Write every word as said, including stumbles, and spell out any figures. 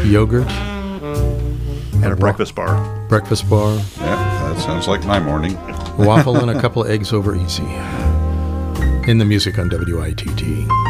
yogurt, And a wa- breakfast bar. breakfast bar, Yeah, that sounds like my morning. waffle, and a couple of eggs over easy. In the music on W I T T.